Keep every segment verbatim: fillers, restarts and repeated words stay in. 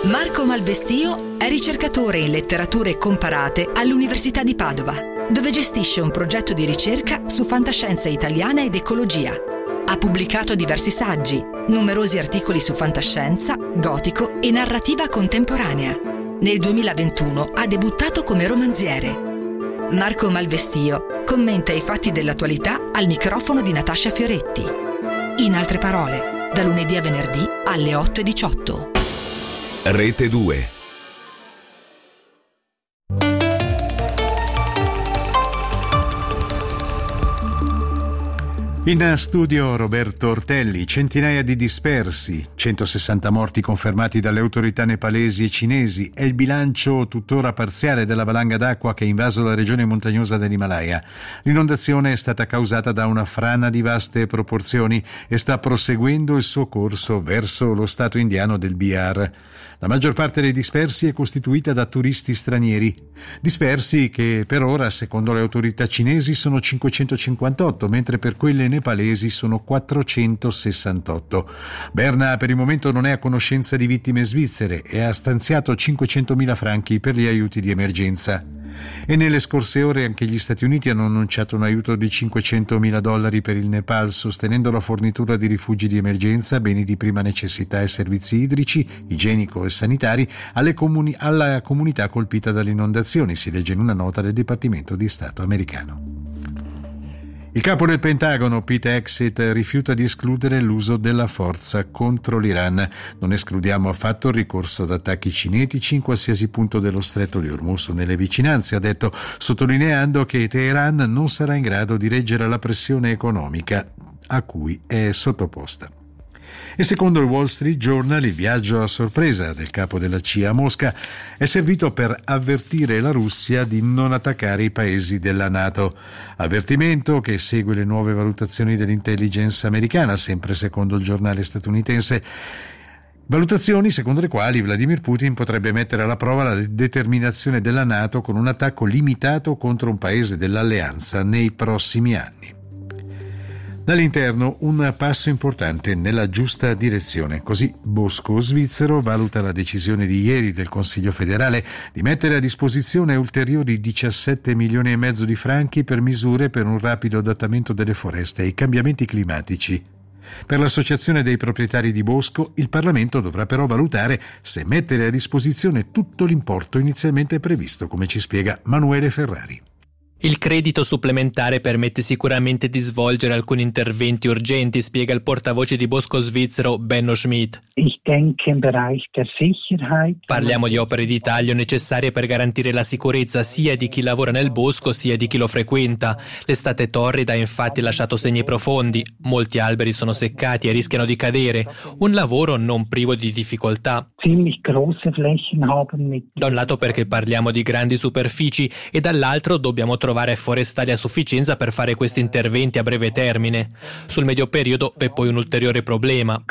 Marco Malvestio è ricercatore in letterature comparate all'Università di Padova, dove gestisce un progetto di ricerca su fantascienza italiana ed ecologia. Ha pubblicato diversi saggi, numerosi articoli su fantascienza, gotico e narrativa contemporanea. Nel duemilaventuno ha debuttato come romanziere. Marco Malvestio commenta i fatti dell'attualità al microfono di Natascia Fioretti. In altre parole, da lunedì a venerdì alle otto e diciotto. Rete due. In studio Roberto Ortelli. Centinaia di dispersi, centosessanta morti confermati dalle autorità nepalesi e cinesi. È il bilancio tuttora parziale della valanga d'acqua che ha invaso la regione montagnosa dell'Himalaya. L'inondazione è stata causata da una frana di vaste proporzioni e sta proseguendo il suo corso verso lo stato indiano del Bihar. La maggior parte dei dispersi è costituita da turisti stranieri. Dispersi che per ora, secondo le autorità cinesi, sono cinquecentocinquantotto, mentre per quelle nepalesi sono quattrocentosessantotto. Berna per il momento non è a conoscenza di vittime svizzere e ha stanziato cinquecentomila franchi per gli aiuti di emergenza. E nelle scorse ore anche gli Stati Uniti hanno annunciato un aiuto di cinquecentomila dollari per il Nepal, sostenendo la fornitura di rifugi di emergenza, beni di prima necessità e servizi idrici, igienico e sanitari alle comuni- alla comunità colpita dalle inondazioni, si legge in una nota del Dipartimento di Stato americano. Il capo del Pentagono, Pete Hegseth, rifiuta di escludere l'uso della forza contro l'Iran. Non escludiamo affatto il ricorso ad attacchi cinetici in qualsiasi punto dello stretto di Hormuz o nelle vicinanze, ha detto, sottolineando che Teheran non sarà in grado di reggere la pressione economica a cui è sottoposta. E secondo il Wall Street Journal il viaggio a sorpresa del capo della C I A a Mosca è servito per avvertire la Russia di non attaccare i paesi della NATO. Avvertimento che segue le nuove valutazioni dell'intelligence americana, sempre secondo il giornale statunitense. Valutazioni secondo le quali Vladimir Putin potrebbe mettere alla prova la determinazione della NATO con un attacco limitato contro un paese dell'alleanza nei prossimi anni. Dall'interno un passo importante nella giusta direzione. Così Bosco svizzero valuta la decisione di ieri del Consiglio federale di mettere a disposizione ulteriori diciassette milioni e mezzo di franchi per misure per un rapido adattamento delle foreste ai cambiamenti climatici. Per l'associazione dei proprietari di bosco, il Parlamento dovrà però valutare se mettere a disposizione tutto l'importo inizialmente previsto, come ci spiega Manuele Ferrari. Il credito supplementare permette sicuramente di svolgere alcuni interventi urgenti, spiega il portavoce di Bosco svizzero Benno Schmidt. Parliamo di opere di taglio necessarie per garantire la sicurezza sia di chi lavora nel bosco sia di chi lo frequenta. L'estate torrida ha infatti lasciato segni profondi. Molti alberi sono seccati e rischiano di cadere. Un lavoro non privo di difficoltà. Da un lato perché parliamo di grandi superfici e dall'altro dobbiamo trovare forestali a sufficienza per fare questi interventi a breve termine. Sul medio periodo è poi un ulteriore problema.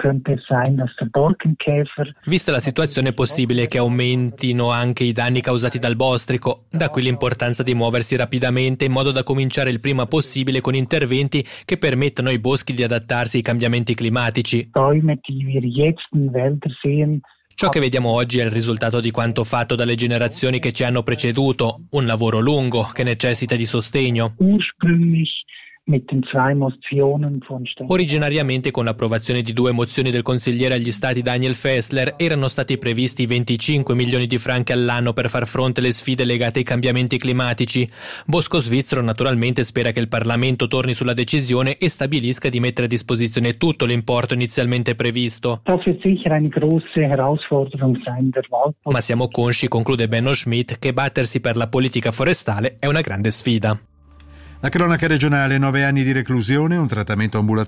Vista la situazione è possibile che aumentino anche i danni causati dal bostrico, da qui l'importanza di muoversi rapidamente in modo da cominciare il prima possibile con interventi che permettano ai boschi di adattarsi ai cambiamenti climatici. Ciò che vediamo oggi è il risultato di quanto fatto dalle generazioni che ci hanno preceduto, un lavoro lungo che necessita di sostegno. Originariamente, con l'approvazione di due mozioni del consigliere agli stati Daniel Fessler, erano stati previsti venticinque milioni di franchi all'anno per far fronte alle sfide legate ai cambiamenti climatici. Bosco svizzero naturalmente spera che il Parlamento torni sulla decisione e stabilisca di mettere a disposizione tutto l'importo inizialmente previsto. Ma siamo consci, conclude Benno Schmidt, che battersi per la politica forestale è una grande sfida. La cronaca regionale, nove anni di reclusione, un trattamento ambulatoriale